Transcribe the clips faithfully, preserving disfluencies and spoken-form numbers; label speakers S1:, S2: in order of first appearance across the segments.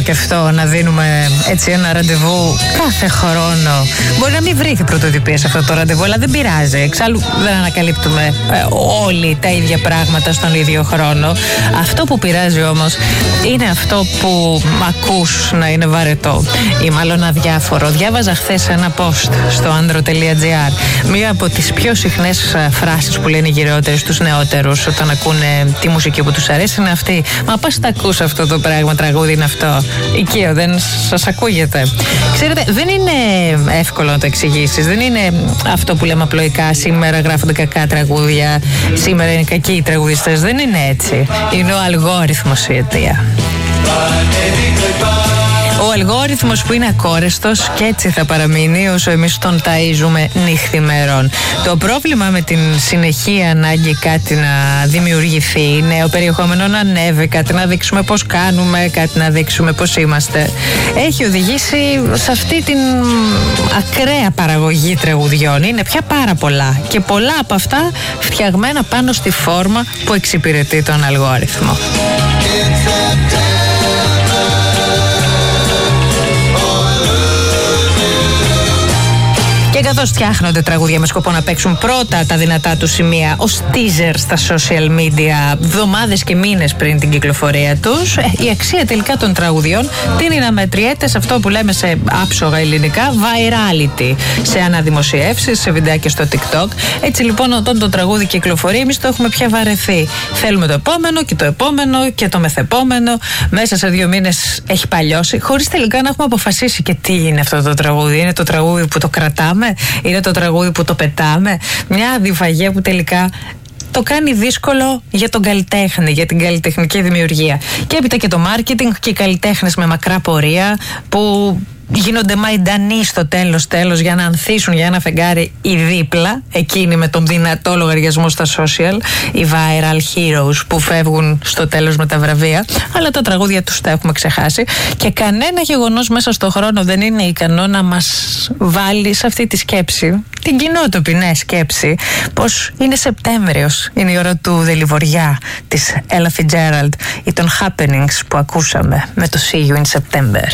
S1: ωραίο και αυτό να δίνουμε έτσι ένα ραντεβού κάθε χρόνο. Μπορεί να μην βρήθει πρωτοτυπία σε αυτό το ραντεβού, αλλά δεν πειράζει. Εξάλλου δεν ανακαλύπτουμε ε, όλοι τα ίδια πράγματα στον ίδιο χρόνο. Αυτό που πειράζει όμως είναι αυτό που ακούς να είναι βαρετό ή μάλλον αδιάφορο. Διάβαζα χθες ένα post στο andro τελεία gr. Μία από τις πιο συχνές φράσεις που λένε οι γυρεότεροι στους νεότερους όταν ακούνε τη μουσική που τους αρέσει είναι αυτή. Μα πας τα ακούς αυτό το πράγμα, τραγούδι είναι αυτό. Οικείο, δεν σας ακούγεται? Ξέρετε, δεν είναι εύκολο να το εξηγήσεις. Δεν είναι αυτό που λέμε απλοϊκά. Σήμερα γράφονται κακά τραγούδια, σήμερα είναι κακοί οι τραγουδιστές. Δεν είναι έτσι. Είναι ο αλγόριθμος η αιτία. Ο αλγόριθμος που είναι ακόρεστος και έτσι θα παραμείνει όσο εμείς τον ταΐζουμε νύχθημερών. Το πρόβλημα με την συνεχή ανάγκη κάτι να δημιουργηθεί, νέο περιεχόμενο να ανέβει, κάτι να δείξουμε πώς κάνουμε, κάτι να δείξουμε πώς είμαστε, έχει οδηγήσει σε αυτή την ακραία παραγωγή τραγουδιών. Είναι πια πάρα πολλά και πολλά από αυτά φτιαγμένα πάνω στη φόρμα που εξυπηρετεί τον αλγόριθμο. Και καθώς φτιάχνονται τραγούδια με σκοπό να παίξουν πρώτα τα δυνατά του σημεία ως teaser στα social media εβδομάδες και μήνες πριν την κυκλοφορία τους, η αξία τελικά των τραγουδιών τείνει να μετριέται σε αυτό που λέμε σε άψογα ελληνικά virality, σε αναδημοσιεύσεις, σε βιντεάκια στο TikTok. Έτσι λοιπόν, όταν το τραγούδι κυκλοφορεί, εμείς το έχουμε πια βαρεθεί. Θέλουμε το επόμενο και το επόμενο και το μεθεπόμενο. Μέσα σε δύο μήνες έχει παλιώσει, χωρίς τελικά να έχουμε αποφασίσει και τι είναι αυτό το τραγούδι. Είναι το τραγούδι που το κρατάμε? Είναι το τραγούδι που το πετάμε? Μια αδιφαγία που τελικά το κάνει δύσκολο για τον καλλιτέχνη, για την καλλιτεχνική δημιουργία. Και έπειτα και το μάρκετινγκ και οι καλλιτέχνες με μακρά πορεία που γίνονται μαϊντανοί στο τέλος τέλος για να ανθίσουν για ένα φεγγάρι η δίπλα, εκείνοι με τον δυνατό λογαριασμό στα social, οι viral heroes που φεύγουν στο τέλος με τα βραβεία, αλλά τα τραγούδια τους τα έχουμε ξεχάσει και κανένα γεγονός μέσα στον χρόνο δεν είναι ικανό να μας βάλει σε αυτή τη σκέψη, την κοινότοπη ναι σκέψη, πως είναι Σεπτέμβριος, είναι η ώρα του Δελιβοριά της Ella Fitzgerald ή των Happenings που ακούσαμε με το See You in September.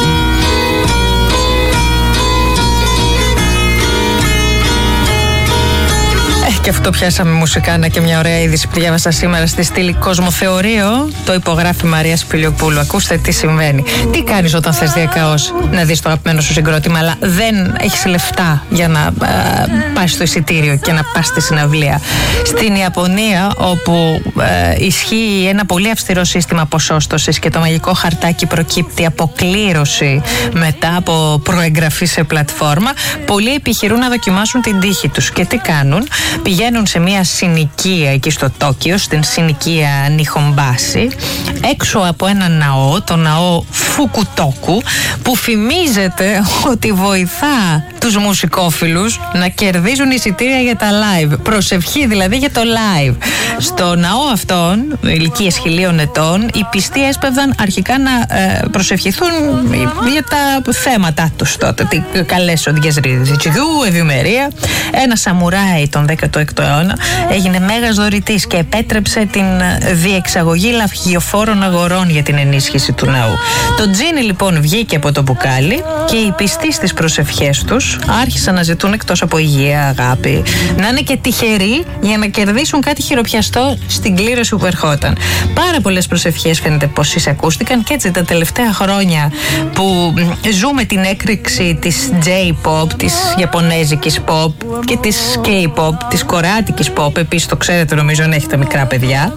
S1: Και αυτό πιάσαμε μουσικάνα και μια ωραία είδηση που διάβασα σήμερα στη στήλη Κοσμοθεωρείο. Το υπογράφει Μαρία Σπηλιοπούλου. Ακούστε τι συμβαίνει. Τι κάνεις όταν θες διακαώς να δεις το αγαπημένο σου συγκρότημα, αλλά δεν έχεις λεφτά για να α, πας στο εισιτήριο και να πας στη συναυλία? Στην Ιαπωνία, όπου α, ισχύει ένα πολύ αυστηρό σύστημα ποσόστοσης και το μαγικό χαρτάκι προκύπτει από κλήρωση μετά από προεγγραφή σε πλατφόρμα, πολλοί επιχειρούν να δοκιμάσουν την τύχη τους. Και τι κάνουν? Πηγαίνουν σε μια συνοικία εκεί στο Τόκιο, στην συνοικία Νιχομπάση, έξω από ένα ναό, το ναό Φουκουτόκου, που φημίζεται ότι βοηθά τους μουσικόφιλους να κερδίζουν εισιτήρια για τα live. Προσευχή δηλαδή για το live. Στο ναό αυτόν, ηλικίες χιλίων ετών, οι πιστοί έσπευδαν αρχικά να ε, προσευχηθούν για τα θέματα τους τότε. Τι καλές οδηγές ριζιτσιδού, ευημερία. Ένα σαμουράι τον δέκατο έκτο αιώνα έγινε μέγας δωρητής και επέτρεψε την διεξαγωγή λαυγιοφόρων αγορών για την ενίσχυση του ναού. Το τζίνι λοιπόν βγήκε από το μπουκάλι και οι πιστοί στις προσευχές τους άρχισαν να ζητούν, εκτός από υγεία, αγάπη, να είναι και τυχεροί για να κερδίσουν κάτι χειροπιαστό στην κλήρωση που ερχόταν. Πάρα πολλές προσευχές φαίνεται πως εισακούστηκαν και έτσι τα τελευταία χρόνια που ζούμε την έκρηξη της J-pop, της Ιαπωνέζικης pop και της K-pop, της κορεάτικης pop, επίσης το ξέρετε νομίζω αν έχετε μικρά παιδιά,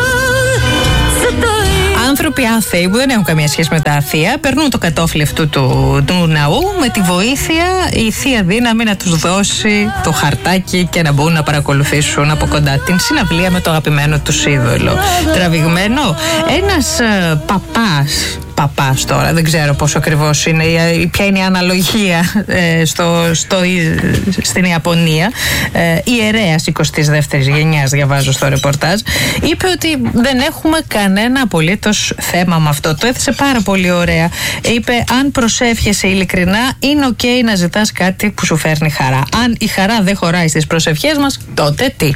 S1: άνθρωποι άθεοι που δεν έχουν καμία σχέση με τα αθεία περνούν το κατόφλι αυτού του, του ναού με τη βοήθεια η θεία δύναμη να τους δώσει το χαρτάκι και να μπορούν να παρακολουθήσουν από κοντά την συναυλία με το αγαπημένο τους είδωλο. Τραβηγμένο ένας ε, παπάς παπάς τώρα, δεν ξέρω πόσο ακριβώς είναι, ποια είναι η αναλογία ε, στο, στο, στην Ιαπωνία, ε, ιερέας εικοστής δεύτερης γενιάς, διαβάζω στο ρεπορτάζ, είπε ότι δεν έχουμε κανένα απολύτως θέμα με αυτό. Το έθεσε πάρα πολύ ωραία. Είπε, αν προσεύχεσαι ειλικρινά, είναι ok να ζητάς κάτι που σου φέρνει χαρά. Αν η χαρά δεν χωράει στις προσευχές μας, τότε τι?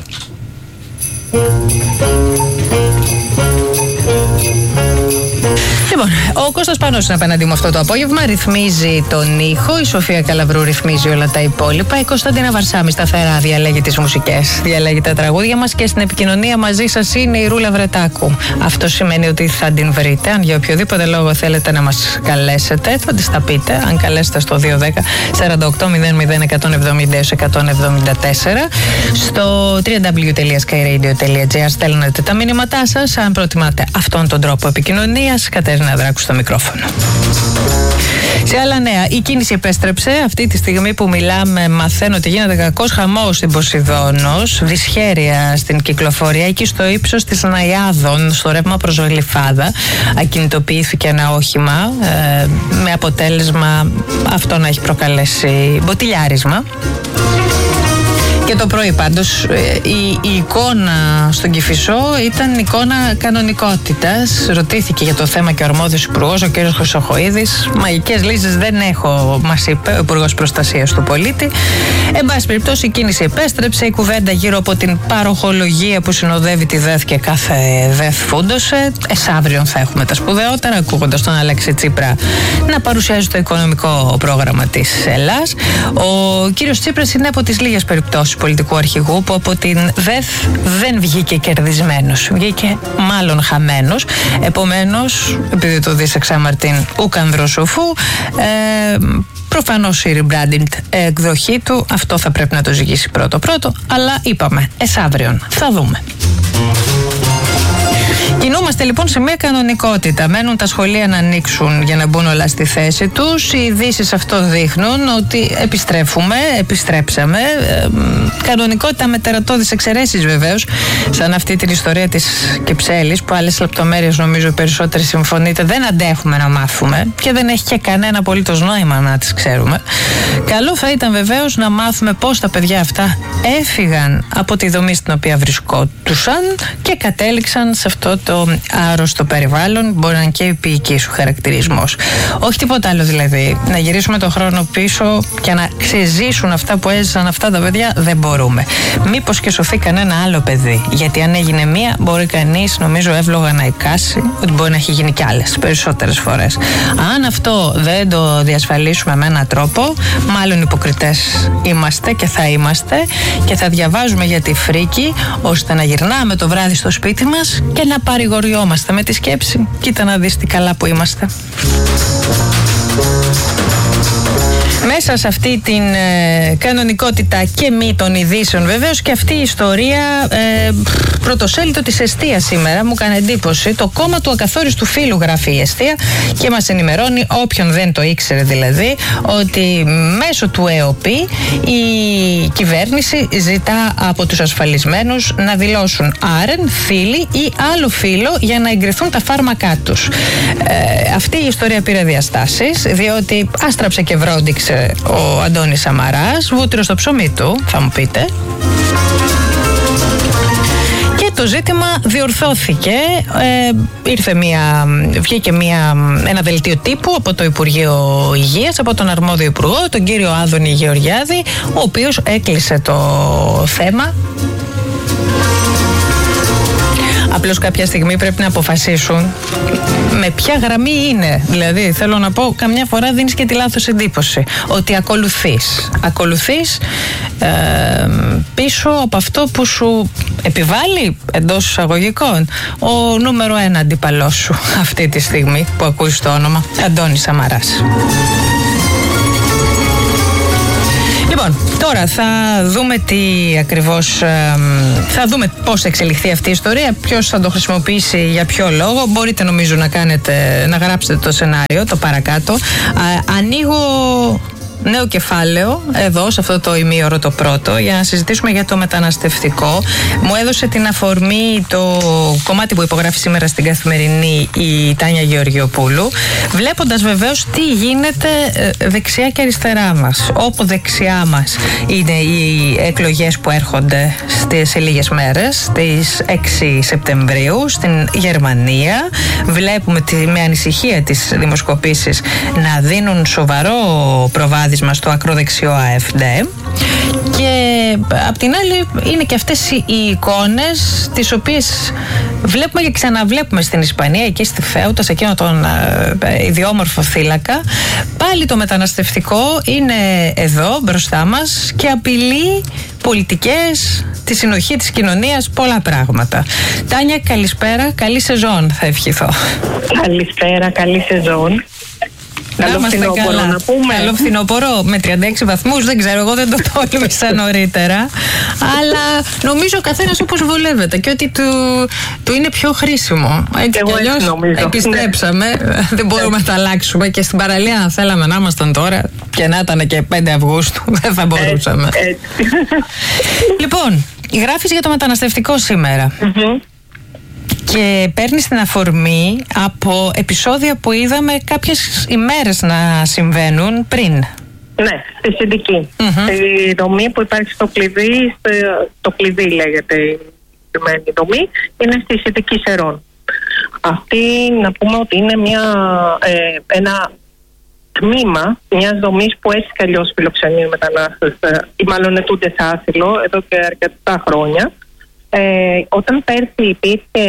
S1: Λοιπόν, ο Κώστας Πανός είναι απέναντί μου αυτό το απόγευμα. Ρυθμίζει τον ήχο. Η Σοφία Καλαβρού ρυθμίζει όλα τα υπόλοιπα. Η Κωνσταντίνα Βαρσάμι σταθερά διαλέγει τις μουσικές, διαλέγει τα τραγούδια μας και στην επικοινωνία μαζί σας είναι η Ρούλα Βρετάκου. Αυτό σημαίνει ότι θα την βρείτε. Αν για οποιοδήποτε λόγο θέλετε να μας καλέσετε, θα τις τα πείτε. Αν καλέσετε στο δύο ένα μηδέν σαράντα οκτώ μηδέν μηδέν εκατόν εβδομήντα εκατόν εβδομήντα τέσσερα, στο double-u double-u double-u τελεία sky radio τελεία gr στέλνετε τα μηνύματά σας. Αν προτιμάτε αυτόν τον τρόπο επικοινωνίας, Κατερίνα Δράκου στο μικρόφωνο. Σε άλλα νέα, η κίνηση επέστρεψε. Αυτή τη στιγμή που μιλάμε, μαθαίνω ότι γίνεται κακός χαμός στην Ποσειδώνος, δυσχέρεια στην κυκλοφορία. Εκεί στο ύψος της Ναϊάδων, στο ρεύμα προς Γλυφάδα, ακινητοποιήθηκε ένα όχημα ε, με αποτέλεσμα αυτό να έχει προκαλέσει μποτιλιάρισμα. Και το πρωί πάντως η, η εικόνα στον Κηφισό ήταν εικόνα κανονικότητας. Ρωτήθηκε για το θέμα και ο αρμόδιος υπουργός, ο κ. Χρυσοχοΐδης. Μαγικές λύσεις δεν έχω, μας είπε ο Υπουργός Προστασίας του Πολίτη. Εν πάση περιπτώσει, η κίνηση επέστρεψε. Η κουβέντα γύρω από την παροχολογία που συνοδεύει τη ΔΕΘ και κάθε ΔΕΘ φούντωσε. Εσαύριον θα έχουμε τα σπουδαιότερα, ακούγοντας τον Αλέξη Τσίπρα να παρουσιάζει το οικονομικό πρόγραμμα της Ελλάς. Ο κ. Τσίπρας είναι από τις λίγες περιπτώσεις πολιτικού αρχηγού που από την ΔΕΘ δεν βγήκε κερδισμένος, βγήκε μάλλον χαμένος. Επομένως, επειδή το δεις εξάμαρτην ούκανδρο σοφού, ε, προφανώς η rebranding εκδοχή του αυτό θα πρέπει να το ζυγίσει πρώτο πρώτο, αλλά είπαμε εσαύριον θα δούμε. Κινούμαστε λοιπόν σε μια κανονικότητα. Μένουν τα σχολεία να ανοίξουν για να μπουν όλα στη θέση τους. Οι ειδήσεις αυτό δείχνουν ότι επιστρέφουμε, επιστρέψαμε. Ε, κανονικότητα με τερατώδεις εξαιρέσεις βεβαίως, σαν αυτή την ιστορία της Κυψέλης, που άλλες λεπτομέρειες νομίζω οι περισσότεροι συμφωνείτε δεν αντέχουμε να μάθουμε και δεν έχει και κανένα απολύτως νόημα να τις ξέρουμε. Καλό θα ήταν βεβαίως να μάθουμε πώς τα παιδιά αυτά έφυγαν από τη δομή στην οποία βρισκόντουσαν και κατέληξαν σε αυτό το άρρωστο περιβάλλον. Μπορεί να είναι και επίοικη σου χαρακτηρισμός. Όχι τίποτα άλλο δηλαδή. Να γυρίσουμε τον χρόνο πίσω και να ξεζήσουν αυτά που έζησαν αυτά τα παιδιά δεν μπορούμε. Μήπως και σωθεί κανένα άλλο παιδί. Γιατί αν έγινε μία, μπορεί κανείς νομίζω εύλογα να εικάσει ότι μπορεί να έχει γίνει κι άλλες περισσότερες φορές. Αν αυτό δεν το διασφαλίσουμε με έναν τρόπο, μάλλον υποκριτές είμαστε και θα είμαστε και θα διαβάζουμε για τη φρίκη, ώστε να γυρνάμε το βράδυ στο σπίτι μας και να παρηγοριόμαστε με τη σκέψη. Κοίτα να δεις τι καλά που είμαστε. Μέσα σε αυτή την ε, κανονικότητα και μη των ειδήσεων βεβαίως και αυτή η ιστορία ε, πρωτοσέλιδο της Εστία σήμερα μου έκανε εντύπωση. Το κόμμα του ακαθόριστου φύλου, γράφει η Εστία, και μας ενημερώνει, όποιον δεν το ήξερε δηλαδή, ότι μέσω του ΕΟΠΗ η κυβέρνηση ζητά από τους ασφαλισμένους να δηλώσουν άρεν, φίλοι ή άλλο φύλο για να εγκριθούν τα φάρμακά τους. Ε, αυτή η ιστορία πήρε διαστάσεις, διότι άστραψε και βρόντιξε ο Αντώνης Σαμαράς, βούτυρο στο ψωμί του, θα μου πείτε. Και το ζήτημα διορθώθηκε. Ε, ήρθε μια, βγήκε μια, ένα δελτίο τύπου από το Υπουργείο Υγείας, από τον αρμόδιο υπουργό, τον κύριο Άδωνη Γεωργιάδη, ο οποίος έκλεισε το θέμα. Απλώς κάποια στιγμή πρέπει να αποφασίσουν με ποια γραμμή είναι. Δηλαδή, θέλω να πω, καμιά φορά δίνεις και τη λάθος εντύπωση. Ότι ακολουθείς. Ακολουθείς ε, πίσω από αυτό που σου επιβάλλει, εντός εισαγωγικών, ο νούμερο ένα αντίπαλός σου αυτή τη στιγμή που ακούς το όνομα, Αντώνης Σαμαράς. Λοιπόν, τώρα θα δούμε τι ακριβώς, ε, θα δούμε πώς θα εξελιχθεί αυτή η ιστορία, ποιος θα το χρησιμοποιήσει, για ποιο λόγο. Μπορείτε νομίζω να κάνετε, να γράψετε το σενάριο, το παρακάτω. Α, ανοίγω νέο κεφάλαιο εδώ, σε αυτό το ημίωρο το πρώτο, για να συζητήσουμε για το μεταναστευτικό. Μου έδωσε την αφορμή το κομμάτι που υπογράφει σήμερα στην Καθημερινή η Τάνια Γεωργιοπούλου, βλέποντας βεβαίως τι γίνεται δεξιά και αριστερά μας. Όπου δεξιά μας είναι οι εκλογές που έρχονται σε λίγες μέρες, στις έξι Σεπτεμβρίου στην Γερμανία. Βλέπουμε τη, με ανησυχία τις δημοσκοπήσεις να δίνουν σοβαρό προβάδισμα βάδισμα στο ακροδεξιό ΑΕΦ-ΝΤΕ. Και απ' την άλλη είναι και αυτές οι εικόνες τις οποίες βλέπουμε και ξαναβλέπουμε στην Ισπανία, εκεί στη Φέουτα, σε εκείνο τον ε, ιδιόμορφο θύλακα. Πάλι το μεταναστευτικό είναι εδώ μπροστά μας και απειλεί πολιτικές, τη συνοχή της κοινωνίας, πολλά πράγματα. Τάνια, καλησπέρα, καλή σεζόν θα ευχηθώ.
S2: Καλησπέρα, καλή σεζόν. Καλό φθινόπωρο να πούμε.
S1: Καλό φθινόπωρο με τριάντα έξι βαθμούς, δεν ξέρω, εγώ δεν το τόλμησα νωρίτερα. Αλλά νομίζω ο καθένας όπως βολεύεται και ότι του, του είναι πιο χρήσιμο. Έτσι κι αλλιώς επιστρέψαμε, ναι. Δεν μπορούμε να τα αλλάξουμε και στην παραλία αν θέλαμε να ήμασταν τώρα και να ήταν και πέντε Αυγούστου δεν θα μπορούσαμε. Έτσι, έτσι. Λοιπόν, γράφεις για το μεταναστευτικό σήμερα. Mm-hmm. Και παίρνεις την αφορμή από επεισόδια που είδαμε κάποιες ημέρες να συμβαίνουν πριν.
S2: Ναι, στη Συνδική. Mm-hmm. Η δομή που υπάρχει στο κλειδί, το κλειδί λέγεται η δομή, είναι στη Συνδική Σερών. Αυτή να πούμε ότι είναι μια, ε, ένα τμήμα μιας δομής που έτσι κι αλλιώς φιλοξενεί μετανάστες ή μάλλον ετούντες άσυλο εδώ και αρκετά χρόνια. Ε, όταν πέρσι υπήρχε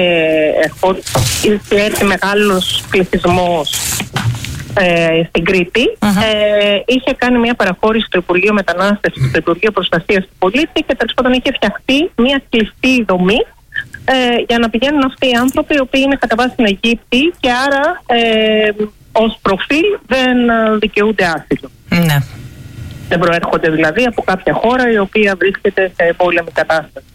S2: έρθει μεγάλος πληθυσμός ε, στην Κρήτη, uh-huh. ε, είχε κάνει μια παραχώρηση στο Υπουργείο Μετανάστευσης, στο Υπουργείο Προστασίας του Πολίτη και τέλος πάντων είχε φτιαχτεί μια κλειστή δομή ε, για να πηγαίνουν αυτοί οι άνθρωποι οι οποίοι είναι κατά βάση στην Αιγύπτη και άρα ε, ως προφίλ δεν δικαιούνται άσυλο.
S1: Ναι.
S2: Δεν προέρχονται δηλαδή από κάποια χώρα η οποία βρίσκεται σε πόλεμη κατάσταση.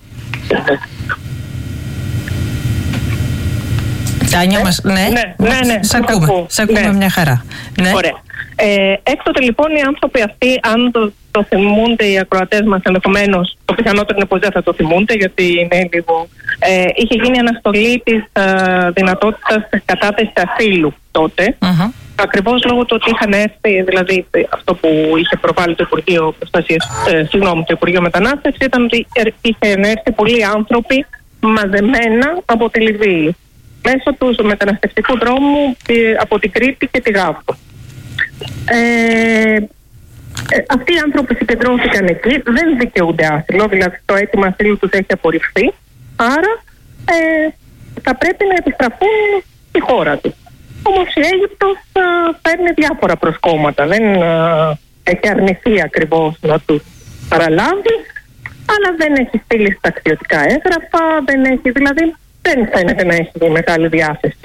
S1: Τάνια, μας, ναι,
S2: ναι, ναι, ναι,
S1: σ' ακούμε,
S2: ακούω.
S1: σ' ακούμε ναι. Μια χαρά. Ναι.
S2: Ωραία. Ε, έκτοτε λοιπόν οι άνθρωποι αυτοί, αν το, το θυμούνται οι ακροατές μας ενδεχομένως, το πιθανότερο είναι πως δεν θα το θυμούνται γιατί είναι λίγο... Ε, είχε γίνει αναστολή της ε, δυνατότητας κατάθεσης ασύλου τότε. Uh-huh. Ακριβώς λόγω του ότι είχαν έρθει, δηλαδή αυτό που είχε προβάλει το Υπουργείο Προστασίας, ε, συγγνώμη, το Υπουργείο Μετανάστευσης, ήταν ότι είχαν έρθει πολλοί άνθρωποι μαζεμένα από τη Λιβύη μέσω του μεταναστευτικού δρόμου από την Κρήτη και τη Γάφο. Ε, ε, αυτοί οι άνθρωποι συγκεντρώθηκαν εκεί, δεν δικαιούνται άσυλο, δηλαδή το αίτημα ασύλου τους έχει απορριφθεί, άρα ε, θα πρέπει να επιστραφούν στη χώρα τους. Όμως η Αίγυπτος α, παίρνει διάφορα προσκόμματα. Δεν α, έχει αρνηθεί ακριβώς να τους παραλάβει, αλλά δεν έχει στείλει στα ταξιδιωτικά έγγραφα, δεν έχει, δηλαδή δεν φαίνεται να έχει μεγάλη διάθεση.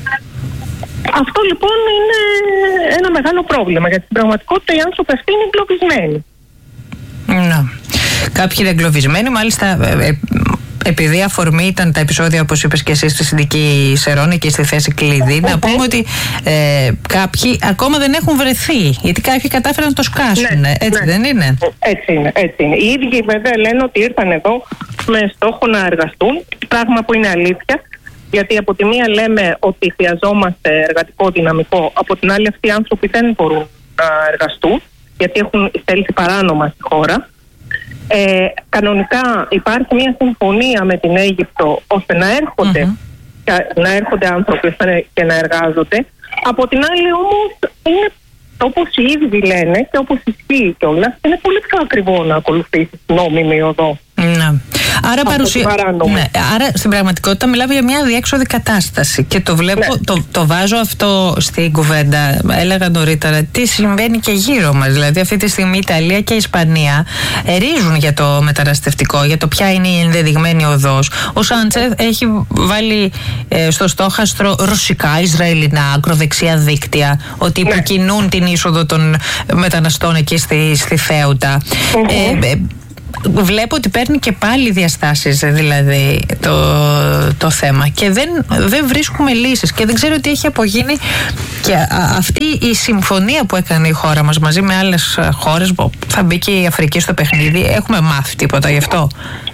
S2: Αυτό λοιπόν είναι ένα μεγάλο πρόβλημα, γιατί στην πραγματικότητα οι άνθρωποι αυτοί είναι εγκλωβισμένοι.
S1: Ναι. Κάποιοι είναι εγκλωβισμένοι, μάλιστα... Ε, επειδή αφορμή ήταν τα επεισόδια, όπως είπες και εσύ, στη Συνδική Σερών και στη θέση κλειδί, okay. να πούμε ότι ε, κάποιοι ακόμα δεν έχουν βρεθεί. Γιατί κάποιοι κατάφεραν να το σκάσουν. Ναι, έτσι ναι. δεν είναι?
S2: Έτσι είναι, έτσι είναι. Οι ίδιοι βέβαια λένε ότι ήρθαν εδώ με στόχο να εργαστούν, πράγμα που είναι αλήθεια. Γιατί από τη μία λέμε ότι χρειαζόμαστε εργατικό δυναμικό, από την άλλη αυτοί οι άνθρωποι δεν μπορούν να εργαστούν, γιατί έχουν εισέλθει παράνομα στη χώρα. Ε, κανονικά υπάρχει μια συμφωνία με την Αίγυπτο ώστε να έρχονται, mm-hmm. να έρχονται άνθρωποι και να εργάζονται. Από την άλλη όμως είναι, όπως οι ίδιοι λένε και όπως ισχύει κιόλας, είναι πολύ πιο ακριβό να ακολουθήσει νόμιμη οδό.
S1: Ναι. Άρα, παρουσία... ναι. Άρα στην πραγματικότητα μιλάμε για μια αδιέξοδη κατάσταση και το βλέπω, ναι. το, το βάζω αυτό στην κουβέντα. Έλεγα νωρίτερα τι συμβαίνει και γύρω μας. Δηλαδή αυτή τη στιγμή η Ιταλία και η Ισπανία ερίζουν για το μεταναστευτικό, για το ποια είναι η ενδεδειγμένη οδός. Ο Σάντσεθ έχει βάλει ε, στο στόχαστρο ρωσικά, ισραηλινά, ακροδεξιά δίκτυα ότι ναι. υποκινούν την είσοδο των μεταναστών εκεί στη, στη Φέουτα. Mm-hmm. Ε, ε, Βλέπω ότι παίρνει και πάλι διαστάσεις δηλαδή το, το θέμα και δεν, δεν βρίσκουμε λύσεις και δεν ξέρω τι έχει απογίνει και α, αυτή η συμφωνία που έκανε η χώρα μας μαζί με άλλες χώρες, θα μπει και η Αφρική στο παιχνίδι, έχουμε μάθει τίποτα γι' αυτό?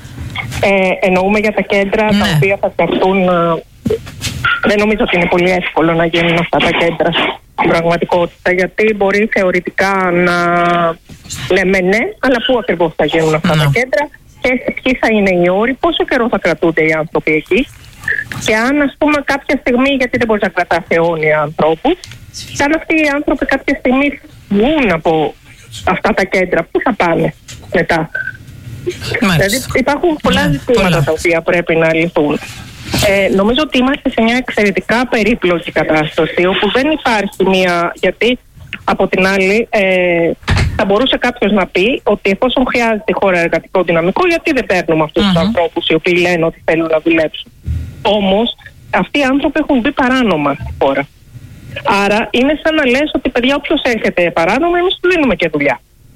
S2: Ε, εννοούμε για τα κέντρα ναι. τα οποία θα φτιαχτούν. Δεν νομίζω ότι είναι πολύ εύκολο να γίνουν αυτά τα κέντρα στην πραγματικότητα, γιατί μπορεί θεωρητικά να λέμε ναι, αλλά πού ακριβώς θα γίνουν αυτά ναι. τα κέντρα και ποιοι θα είναι οι όροι, πόσο καιρό θα κρατούνται οι άνθρωποι εκεί και αν ας πούμε κάποια στιγμή, γιατί δεν μπορεί να κρατάς αιώνια ανθρώπους, και αν αυτοί οι άνθρωποι κάποια στιγμή βγουν από αυτά τα κέντρα, πού θα πάνε μετά? Δηλαδή υπάρχουν πολλά ναι, ζητήματα πολλά. τα οποία πρέπει να λυθούν. Ε, νομίζω ότι είμαστε σε μια εξαιρετικά περίπλοκη κατάσταση όπου δεν υπάρχει μια... Γιατί από την άλλη ε, θα μπορούσε κάποιος να πει ότι εφόσον χρειάζεται η χώρα εργατικό δυναμικό, γιατί δεν παίρνουμε αυτούς mm-hmm. τους ανθρώπους οι οποίοι λένε ότι θέλουν να δουλέψουν? Όμως αυτοί οι άνθρωποι έχουν μπει παράνομα στη χώρα. Άρα είναι σαν να λες ότι παιδιά, όποιος έρχεται παράνομα, εμείς του δίνουμε και δουλειά.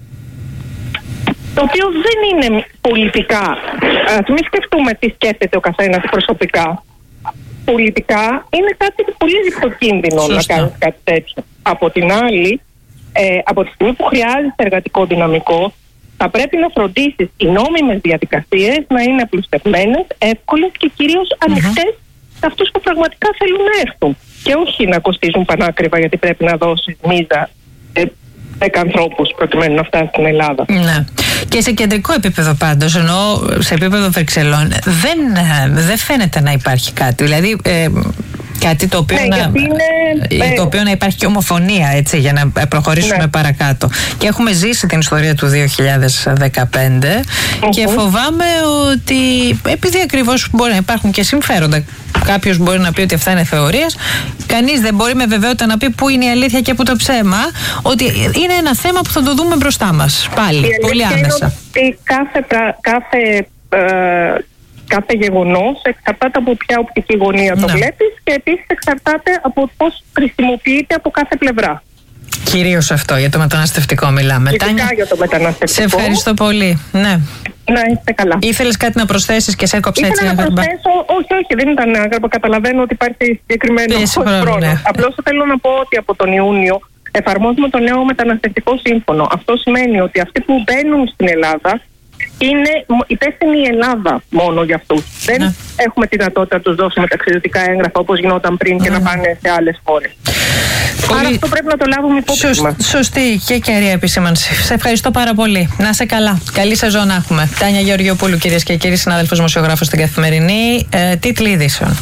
S2: Το οποίο δεν είναι πολιτικά. Ας μην σκεφτούμε τι σκέφτεται ο καθένας προσωπικά. Πολιτικά είναι κάτι πολύ ρηψοκίνδυνο να κάνεις κάτι τέτοιο. Από την άλλη, ε, από τη στιγμή που χρειάζεται εργατικό δυναμικό, θα πρέπει να φροντίσεις οι νόμιμες διαδικασίες να είναι απλουστευμένες, εύκολες και κυρίως ανοιχτές mm-hmm. σε αυτούς που πραγματικά θέλουν να έρθουν. Και όχι να κοστίζουν πανάκριβα, γιατί πρέπει να δώσεις μίζα ε, δέκα ανθρώπους προκειμένου να φτάσει στην Ελλάδα.
S1: Ναι. Και σε κεντρικό επίπεδο πάντως, ενώ σε επίπεδο Βρυξελών, δεν, δεν φαίνεται να υπάρχει κάτι. Δηλαδή, ε, κάτι το οποίο, ναι, να, είναι, το οποίο να υπάρχει και ομοφωνία, έτσι, για να προχωρήσουμε ναι. παρακάτω. Και έχουμε ζήσει την ιστορία του δύο χιλιάδες δεκαπέντε uh-huh. και φοβάμαι ότι επειδή ακριβώς μπορεί να υπάρχουν και συμφέροντα, κάποιος μπορεί να πει ότι αυτά είναι θεωρίες, κανείς δεν μπορεί με βεβαιότητα να πει πού είναι η αλήθεια και πού το ψέμα, ότι είναι ένα θέμα που θα το δούμε μπροστά μας πάλι, πολύ άμεσα.
S2: Είναι κάθε, κάθε ε, Κάθε γεγονός εξαρτάται από ποια οπτική γωνία το ναι. βλέπεις και επίσης εξαρτάται από πώς χρησιμοποιείται από κάθε πλευρά.
S1: Κυρίως αυτό, για το μεταναστευτικό μιλάμε.
S2: Ειδικά Τάνια, για το μεταναστευτικό.
S1: Σε ευχαριστώ πολύ. Ναι.
S2: Να είστε καλά.
S1: Ήθελες κάτι να προσθέσεις και σε έκοψε έτσι?
S2: Ήθελα να προσθέσω, όχι, όχι, δεν ήταν άγαρμα. Καταλαβαίνω ότι υπάρχει συγκεκριμένο χρόνο. Ναι. Απλώς θέλω να πω ότι από τον Ιούνιο εφαρμόζουμε το νέο μεταναστευτικό σύμφωνο. Αυτό σημαίνει ότι αυτοί που μπαίνουν στην Ελλάδα είναι υπεύθυνη η Ελλάδα μόνο για αυτούς. Δεν ναι. έχουμε τη δυνατότητα να τους δώσουμε ταξιδιωτικά έγγραφα όπως γινόταν πριν και ναι. να πάνε σε άλλες χώρες. Πολύ... Άρα αυτό πρέπει να το λάβουμε υπόψη Σωσ... μας.
S1: Σωστή και κέρια επισήμανση. Σε ευχαριστώ πάρα πολύ. Να είσαι καλά. Καλή σεζόν να έχουμε. Τάνια Γεωργιοπούλου, κυρίες και κύριοι, συνάδελφος δημοσιογράφος στην Καθημερινή. Ε, τίτλοι ειδήσεων.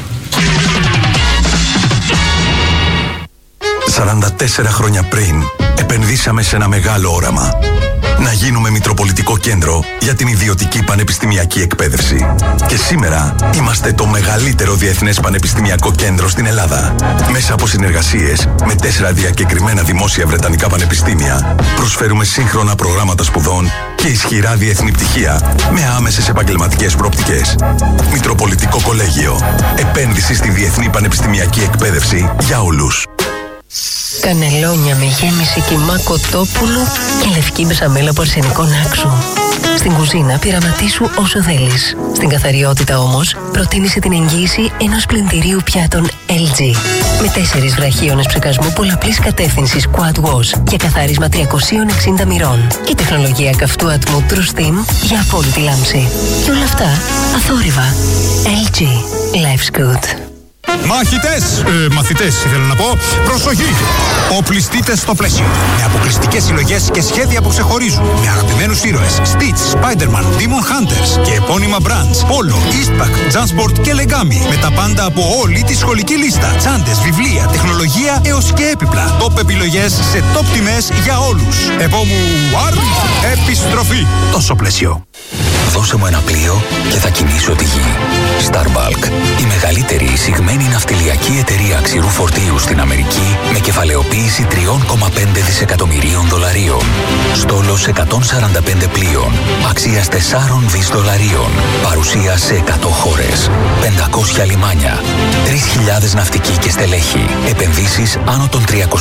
S3: σαράντα τέσσερα χρόνια πριν επενδύσαμε σε ένα μεγάλο όραμα. Να γίνουμε Μητροπολιτικό Κέντρο για την ιδιωτική πανεπιστημιακή εκπαίδευση. Και σήμερα είμαστε το μεγαλύτερο διεθνές πανεπιστημιακό κέντρο στην Ελλάδα. Μέσα από συνεργασίες με τέσσερα διακεκριμένα δημόσια βρετανικά πανεπιστήμια, προσφέρουμε σύγχρονα προγράμματα σπουδών και ισχυρά διεθνή πτυχία με άμεσες επαγγελματικές προοπτικές. Μητροπολιτικό Κολέγιο. Επένδυση στη διεθνή πανεπιστημιακή εκπαίδευση για όλους.
S4: Κανελόνια με γέμιση κιμά κοτόπουλου και λευκή μπεσαμέλα από αρσενικό νάξου. Στην κουζίνα πειραματίσου όσο θέλεις. Στην καθαριότητα όμως προτίμησε την εγγύηση ενός πλυντηρίου πιάτων ελ τζι. Με τέσσερις βραχίονες ψεκασμού πολλαπλής κατεύθυνσης Quad Wash και καθάρισμα τριακόσια εξήντα μοιρών. Και τεχνολογία καυτού ατμού True Steam για απόλυτη λάμψη. Και όλα αυτά αθόρυβα. ελ τζι. Life's good.
S5: Μαχητές, ε, μαθητές ήθελα να πω, προσοχή! Οπλιστείτε στο πλαίσιο. Με αποκλειστικές συλλογές και σχέδια που ξεχωρίζουν. Με αγαπημένους ήρωες Stitch, Spider-Man, Demon Hunters και επώνυμα brands Polo, Eastpak, Jansport και Legami. Με τα πάντα από όλη τη σχολική λίστα. Τσάντες, βιβλία, τεχνολογία έως και έπιπλα. Top επιλογές σε top τιμές για όλους. Επόμου αρ, επιστροφή. Τόσο πλαίσιο.
S6: Δώσε μου ένα πλοίο και θα κινήσω τη γη. Starbulk, η μεγαλύτερη εισηγμένη ναυτιλιακή εταιρεία ξηρού φορτίου στην Αμερική με κεφαλαιοποίηση τρία κόμμα πέντε δισεκατομμυρίων δολαρίων. Στόλος εκατόν σαράντα πέντε πλοίων, αξίας τέσσερα δισεκατομμύρια δολαρίων. Παρουσία σε εκατό χώρες, πεντακόσια λιμάνια, τρεις χιλιάδες ναυτικοί και στελέχη. Επενδύσεις άνω των τριακοσίων